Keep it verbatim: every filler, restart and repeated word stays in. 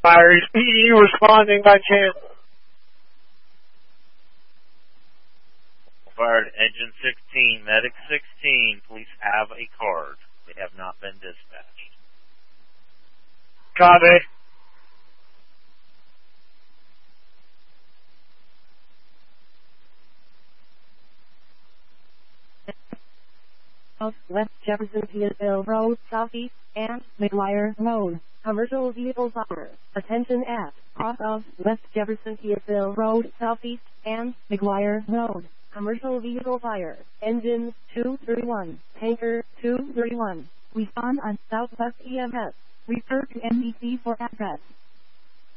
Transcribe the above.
fire. Is P E responding by chance? Fire to engine sixteen, medic sixteen, police have a card. They have not been dispatched. Copy. Of West Jefferson Hill Road Southeast and McGuire Road. Commercial vehicle fire. Attention at cross of West Jefferson Hill Road Southeast and McGuire Road. Commercial vehicle fire. Engine two thirty-one. Tanker two thirty-one. Respond on Southwest E M S. Refer to N B C for address.